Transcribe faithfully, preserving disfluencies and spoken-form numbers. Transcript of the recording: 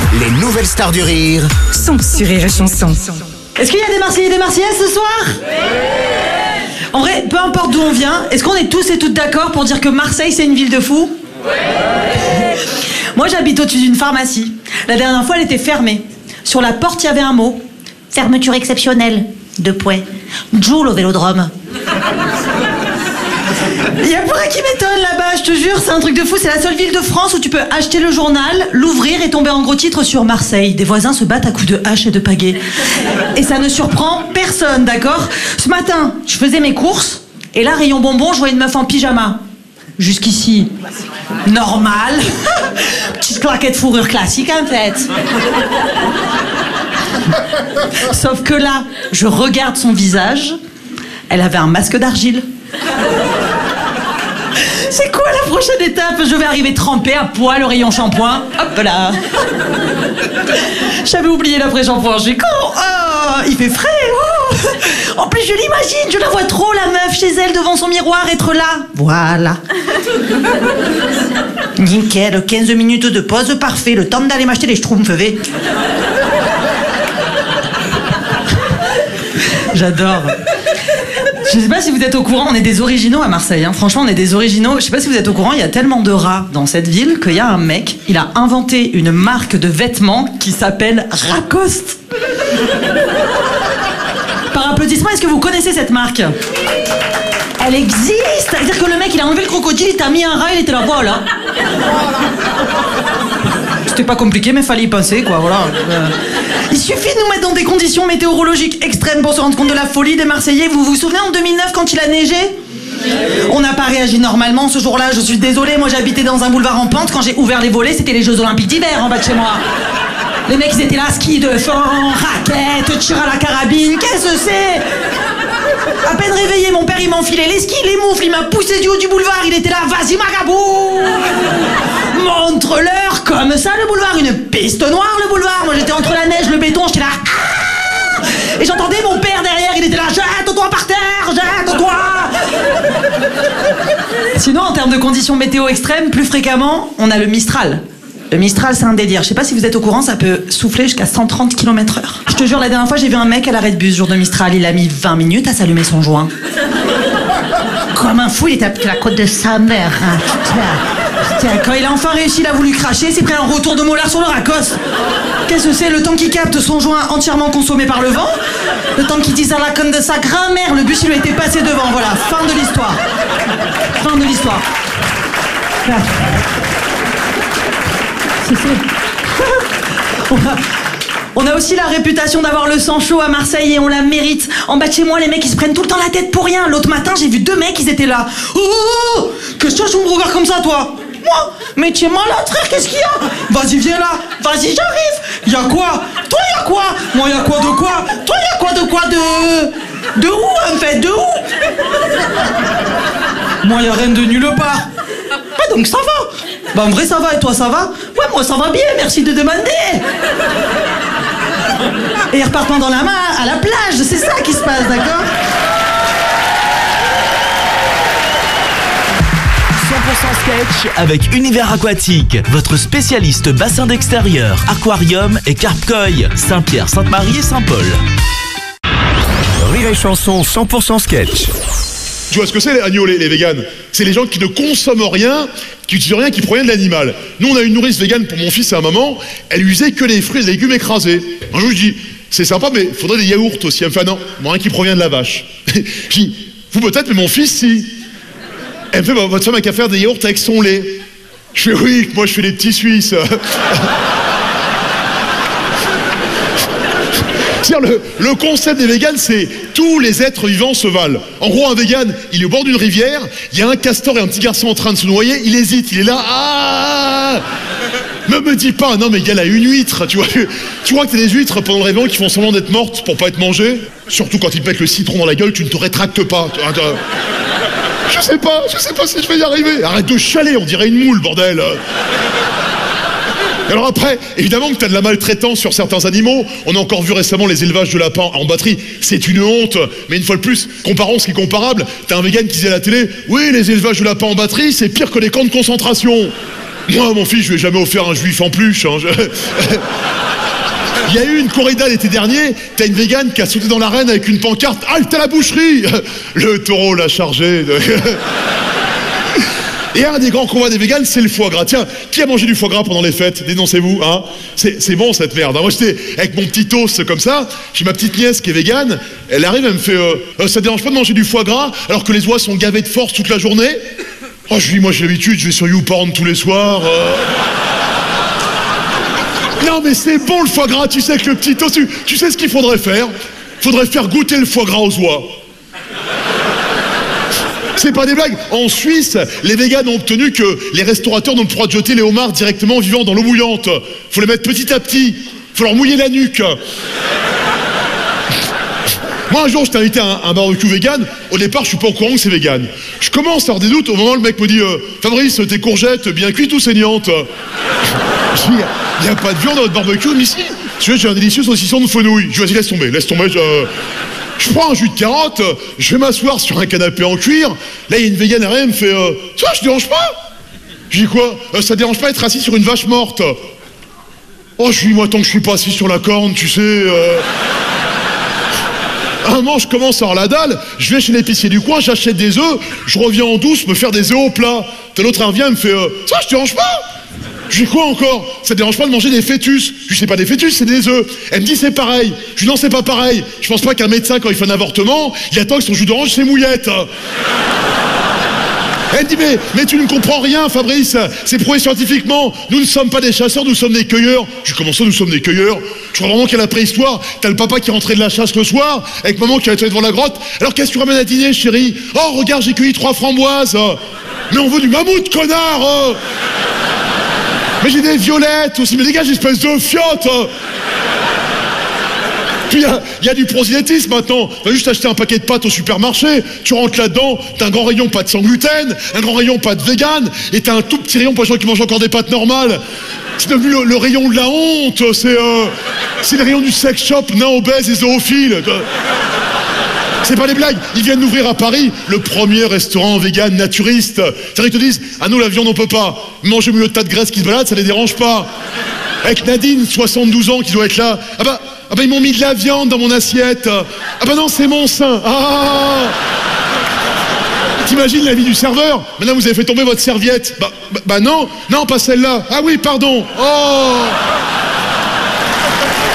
Les nouvelles stars du rire sont sur Rire et Chanson. Est-ce qu'il y a des Marseillais et des Marseillaises ce soir? Oui. En vrai, peu importe d'où on vient, est-ce qu'on est tous et toutes d'accord pour dire que Marseille c'est une ville de fous? Oui. Moi j'habite au-dessus d'une pharmacie. La dernière fois elle était fermée. Sur la porte il y avait un mot. Fermeture exceptionnelle. Deux points. Joule au Vélodrome. Il y a plus rien qui m'étonne là-bas, je te jure, c'est un truc de fou. C'est la seule ville de France où tu peux acheter le journal, l'ouvrir et tomber en gros titre sur Marseille. Des voisins se battent à coups de hache et de pagaie. Et ça ne surprend personne, d'accord? Ce matin, je faisais mes courses, et là, rayon bonbon, je vois une meuf en pyjama. Jusqu'ici, normal. Petite claquette fourrure classique, en fait. Sauf que là, je regarde son visage, elle avait un masque d'argile. C'est quoi la prochaine étape? Je vais arriver trempée à poil au rayon shampoing. Hop là. J'avais oublié l'après-shampoing, j'ai con. Oh, il fait frais. Oh. En plus, je l'imagine, je la vois trop, la meuf, chez elle, devant son miroir, être là. Voilà. Nickel, quinze minutes de pause, parfait. Le temps d'aller m'acheter les schtroumpfs, V. J'adore. Je sais pas si vous êtes au courant, on est des originaux à Marseille, hein. Franchement on est des originaux. Je sais pas si vous êtes au courant, il y a tellement de rats dans cette ville qu'il y a un mec, il a inventé une marque de vêtements qui s'appelle Racoste. Par applaudissement, est-ce que vous connaissez cette marque? Elle existe. C'est-à-dire que le mec il a enlevé le crocodile, il t'a mis un rat, il était là, voilà. C'était pas compliqué mais fallait y penser quoi, voilà. euh... Il suffit de nous mettre dans des conditions météorologiques extrêmes pour se rendre compte de la folie des Marseillais. Vous vous souvenez en deux mille neuf quand il a neigé? On n'a pas réagi normalement ce jour-là, je suis désolée. Moi j'habitais dans un boulevard en pente, quand j'ai ouvert les volets c'était les Jeux Olympiques d'hiver en bas de chez moi. Les mecs ils étaient là, ski de fond, raquettes, tir à la carabine, qu'est-ce que c'est? À peine réveillé, mon père il m'enfilait les skis, les moufles, il m'a poussé du haut du boulevard, il était là, vas-y magabou, montre-leur comme ça le boulevard, une piste noire le boulevard. Moi j'étais entre la neige, le béton, j'étais là, ah, et j'entendais mon père derrière, il était là, jette-toi par terre, jette-toi. Sinon en termes de conditions météo extrêmes, plus fréquemment, on a le Mistral. Le Mistral, c'est un délire. Je sais pas si vous êtes au courant, ça peut souffler jusqu'à cent trente kilomètres heure. Je te jure, la dernière fois, j'ai vu un mec à l'arrêt de bus, jour de Mistral. Il a mis vingt minutes à s'allumer son joint. Comme un fou, il était à la côte de sa mère. Hein. Tiens, quand il a enfin réussi, il a voulu cracher, il s'est pris un retour de molar sur le Racoste. Qu'est-ce que c'est? Le temps qu'il capte son joint entièrement consommé par le vent, le temps qu'il dise à la conne de sa grand-mère, le bus, il lui a été passé devant. Voilà, fin de l'histoire. Fin de l'histoire. Là. On a, on a aussi la réputation d'avoir le sang chaud à Marseille et on la mérite. En bas de chez moi, les mecs ils se prennent tout le temps la tête pour rien. L'autre matin, j'ai vu deux mecs, ils étaient là. Oh, qu'est-ce que tu me regardes comme ça, toi? Moi? Mais tu es malade, frère, qu'est-ce qu'il y a? Vas-y, viens là. Vas-y, j'arrive. Y'a quoi? Toi, y'a quoi? Moi, y'a quoi de quoi? Toi, y'a quoi de quoi de... De où, en fait? De où? Moi, y'a rien de nulle part. Ah, donc ça va. Bah en vrai ça va, et toi ça va? Ouais, moi ça va bien, merci de demander. Et ils repartent dans la main à la plage, c'est ça qui se passe, d'accord? cent pour cent sketch avec Univers Aquatique, votre spécialiste bassin d'extérieur, aquarium et carpe-koi, Saint-Pierre, Sainte-Marie et Saint-Paul. Rire et Chanson cent pour cent sketch. Tu vois ce que c'est les agnols, les véganes? C'est les gens qui ne consomment rien, qui n'utilisent rien, qui proviennent de l'animal. Nous, on a une nourrice végane pour mon fils et ma maman, elle usait que les fruits et les légumes écrasés. Un jour, je dis, c'est sympa, mais il faudrait des yaourts aussi. Elle me fait, non, rien qui provient de la vache. Je dis, vous peut-être, mais mon fils, si. Elle me fait, bah, votre femme a qu'à faire des yaourts avec son lait. Je fais, oui, moi, je fais des petits Suisses. Le, le concept des véganes, c'est tous les êtres vivants se valent. En gros, un végane, il est au bord d'une rivière, il y a un castor et un petit garçon en train de se noyer, il hésite, il est là, ah, ne me dis pas, non mais il y a là une huître, tu vois, tu vois que t'as des huîtres pendant le réveillon qui font semblant d'être mortes pour pas être mangées, surtout quand ils te mettent le citron dans la gueule, tu ne te rétractes pas. Je sais pas, je sais pas si je vais y arriver. Arrête de chialer, on dirait une moule, bordel. Alors après, évidemment que tu as de la maltraitance sur certains animaux. On a encore vu récemment les élevages de lapins en batterie. C'est une honte. Mais une fois de plus, comparons ce qui est comparable. T'as un vegan qui disait à la télé, oui, les élevages de lapins en batterie, c'est pire que les camps de concentration. Moi, mon fils, je lui ai jamais offert un juif en peluche. Hein. Je... Il y a eu une corrida l'été dernier, t'as une végane qui a sauté dans l'arène avec une pancarte « Halte à la boucherie !» Le taureau l'a chargé. De... Et un des grands combats des véganes, c'est le foie gras. Tiens, qui a mangé du foie gras pendant les fêtes? Dénoncez-vous, hein. C'est bon cette merde. Moi j'étais avec mon petit toast comme ça, j'ai ma petite nièce qui est végane, elle arrive, elle me fait euh, « Ça te dérange pas de manger du foie gras alors que les oies sont gavées de force toute la journée ?» Oh, je lui dis, moi j'ai l'habitude, je vais sur YouPorn tous les soirs. Euh... Non mais c'est bon le foie gras, tu sais que le petit toast, tu, tu sais ce qu'il faudrait faire? Faudrait faire goûter le foie gras aux oies. C'est pas des blagues. En Suisse, les véganes ont obtenu que les restaurateurs n'ont pas le droit de jeter les homards directement vivants dans l'eau bouillante. Faut les mettre petit à petit. Faut leur mouiller la nuque. Moi, un jour, je t'ai invité à un, un barbecue vegan. Au départ, je suis pas au courant que c'est vegan. Je commence à avoir des doutes. Au moment où le mec me dit euh, « Fabrice, tes courgettes bien cuites ou saignantes ?» Je dis « Il n'y a pas de viande dans votre barbecue, mais si. Tu vois, j'ai un délicieux saucisson de fenouil. » Je dis « Vas-y, laisse tomber, laisse tomber. Je... » Je prends un jus de carotte, je vais m'asseoir sur un canapé en cuir. Là, il y a une végane derrière, elle me fait euh, « Ça, je te dérange pas ?» Je dis quoi euh, Ça te dérange pas d'être assis sur une vache morte? Oh, je dis, moi, tant que je suis pas assis sur la corne, tu sais... Euh... Un moment, je commence à avoir la dalle, je vais chez l'épicier du coin, j'achète des œufs, je reviens en douce me faire des œufs au plat. T'as l'autre, elle revient, elle me fait euh, « Ça, je te dérange pas ?» Je dis quoi encore? Ça te dérange pas de manger des fœtus? Je dis c'est pas des fœtus, c'est des œufs. Elle me dit c'est pareil. Je dis non, c'est pas pareil. Je pense pas qu'un médecin, quand il fait un avortement, il attend que son jus d'orange ses mouillettes. Elle me dit mais, mais tu ne comprends rien, Fabrice. C'est prouvé scientifiquement. Nous ne sommes pas des chasseurs, nous sommes des cueilleurs. Je dis comment ça, nous sommes des cueilleurs? Je crois vraiment qu'à la préhistoire, t'as le papa qui rentrait de la chasse le soir, avec maman qui allait devant la grotte. Alors qu'est-ce que tu ramènes à dîner, chérie? Oh regarde, j'ai cueilli trois framboises. Mais on veut du mammouth, connard. Mais j'ai des violettes aussi, mais dégage, espèce de fiotte. Puis il y, y a du prosélytisme maintenant. Va juste acheter un paquet de pâtes au supermarché, tu rentres là-dedans, t'as un grand rayon pâtes sans gluten, un grand rayon pâtes vegan, et t'as un tout petit rayon pour les gens qui mangent encore des pâtes normales. C'est devenu le, le rayon de la honte, c'est euh, c'est le rayon du sex shop, nains obèses et zoophiles. C'est pas des blagues, ils viennent d'ouvrir à Paris le premier restaurant vegan naturiste. C'est-à-dire qu'ils te disent, ah nous la viande on peut pas, manger au milieu de tas de graisse qui se balade, ça les dérange pas. Avec Nadine, soixante-douze ans, qui doit être là, ah bah, ah bah ils m'ont mis de la viande dans mon assiette. Ah bah non, c'est mon sein. Ah t'imagines la vie du serveur? Maintenant vous avez fait tomber votre serviette. Bah, bah, bah non, non pas celle-là. Ah oui, pardon. Oh